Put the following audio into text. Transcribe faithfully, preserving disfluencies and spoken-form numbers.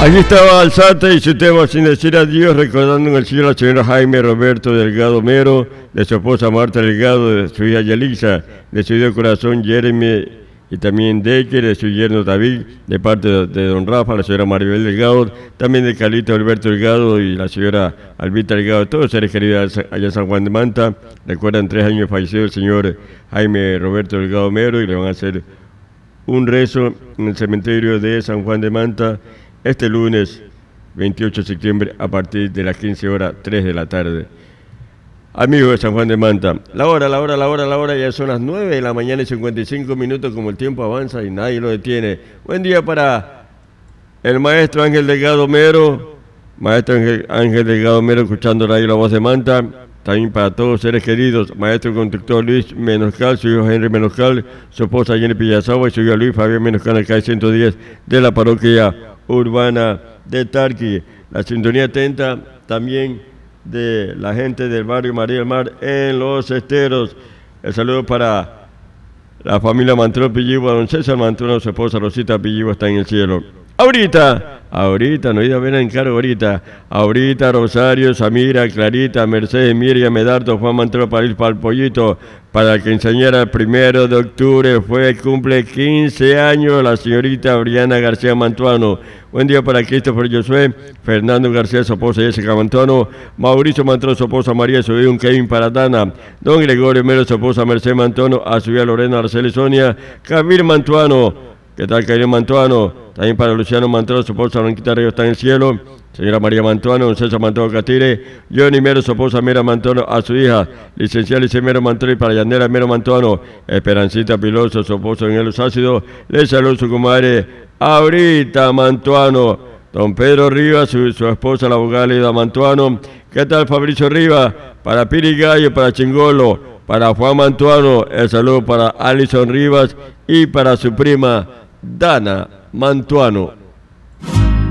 Allí estaba Alzate y su tema Sin decir adiós, recordando en el cielo a la señora Jaime Roberto Delgado Mero, de su esposa Marta Delgado, de su hija Yelisa, de su hijo corazón Jeremy y también Decker, de su yerno David, de parte de, de don Rafa, la señora Maribel Delgado, también de Carlito Alberto Delgado y la señora Albita Delgado, todos seres queridos allá en San Juan de Manta. Recuerdan tres años fallecido el señor Jaime Roberto Delgado Mero y le van a hacer un rezo en el cementerio de San Juan de Manta este lunes veintiocho de septiembre a partir de las quince horas, tres de la tarde. Amigos de San Juan de Manta, la hora, la hora, la hora, la hora, ya son las nueve de la mañana y cincuenta y cinco minutos, como el tiempo avanza y nadie lo detiene. Buen día para el maestro Ángel Delgado Mero, maestro Ángel, Ángel Delgado Mero, escuchando ahí la voz de Manta. También para todos los seres queridos, maestro conductor Luis Menoscal, su hijo Henry Menoscal, su esposa Jenny Pillazagua y su hijo Luis Fabián Menoscal, en el C A I ciento diez de la parroquia urbana de Tarqui. La sintonía atenta también de la gente del barrio María del Mar en Los Esteros. El saludo para la familia Mantrón Pillivo, don César Mantrón, su esposa Rosita Pillivo está en el cielo. Ahorita, ahorita, no he ido a ver en cargo ahorita, ahorita Rosario, Samira, Clarita, Mercedes, Miriam, Medardo, Juan Mantrón para ir para el pollito, para que enseñara el primero de octubre, fue, cumple quince años la señorita Briana García Mantuano. Buen día para Christopher Josué, Fernando García, su esposa Jessica Mantuano, Mauricio Mantuano, su esposa María, su hijo un Kevin para Dana, don Gregorio Mero, su esposa Mercedes Mantuano, a su hija Lorena Arceli Sonia, Camil Mantuano. ¿Qué tal, Camil Mantuano? También para Luciano Mantuano, su esposa Blanquita Río está en el cielo. Señora María Mantuano, don César Mantuano Catire, Johnny Mero, su esposa Mera Mantuano, a su hija, licenciada Lice Mero Mantuano, y para Yanela Mero Mantuano, Esperancita Piloso, su esposo en el ácido, le saludo su comadre Aurita Mantuano, don Pedro Rivas, su, su esposa la abogada Lida Mantuano. ¿Qué tal, Fabricio Rivas? Para Piri Gallo, para Chingolo, para Juan Mantuano, el saludo para Alison Rivas y para su prima Dana Mantuano.